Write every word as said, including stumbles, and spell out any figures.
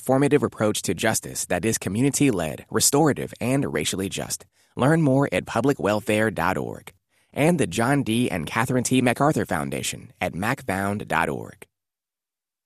transformative approach to justice that is community-led, restorative, and racially just. Learn more at public welfare dot org. And the John D. and Catherine T. MacArthur Foundation at mac found dot org.